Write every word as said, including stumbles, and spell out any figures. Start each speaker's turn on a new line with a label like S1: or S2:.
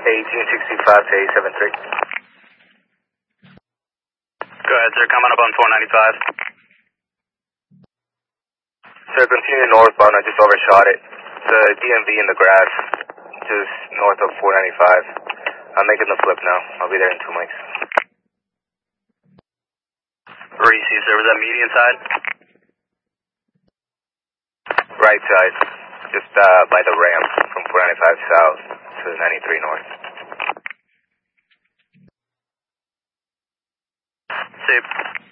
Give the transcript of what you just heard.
S1: eighteen sixty-five to eight seven three.
S2: Go ahead, sir. Coming up on four ninety-five.
S1: Sir, continue northbound. I just overshot it. The D M V in the grass, just north of four ninety-five. I'm making the flip now. I'll be there in two mics.
S2: Receive, sir. Was that median side?
S1: Right side, just uh, by the ramp from four ninety-five south to ninety-three north.
S2: Safe.